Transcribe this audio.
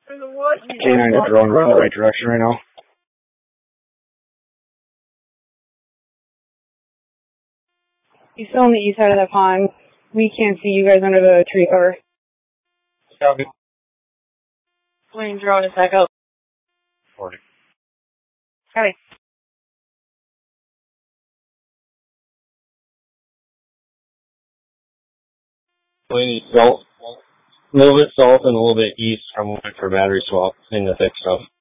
Canine got drone going the right direction right now. He's still on the east side of that pond. We can't see you guys under the tree cover. Copy. Plane drone is back up. 40. Copy. Plane east south. A little bit south and a little bit east from for battery swap in the thick stuff.